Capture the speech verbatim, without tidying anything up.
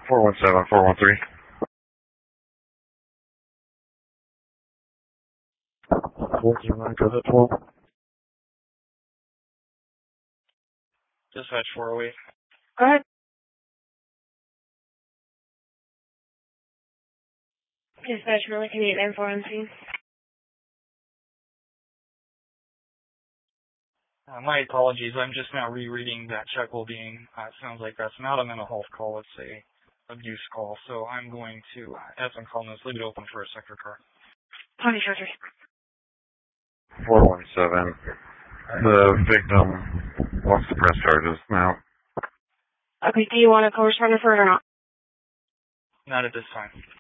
four one seven, four one three. four zero nine, go to twelve. Dispatch four oh eight. Go ahead. Dispatch really can eight nine four on scene. Uh, my apologies. I'm just now rereading that check while being. Uh, it sounds like that's not a mental health call. It's a abuse call. So I'm going to uh, add some columns, leave it open for a sector car. Tony Charger. four one seven. The victim wants to press charges now. Okay, do you want a co-responder for it or not? Not at this time.